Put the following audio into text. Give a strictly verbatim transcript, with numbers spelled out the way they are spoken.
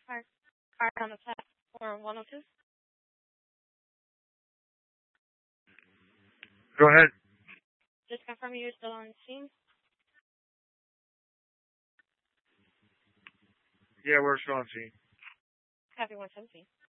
Car, car on the platform one oh two. Go ahead. Just confirm you're still on scene. Yeah, we're still on scene. Copy one seventeen.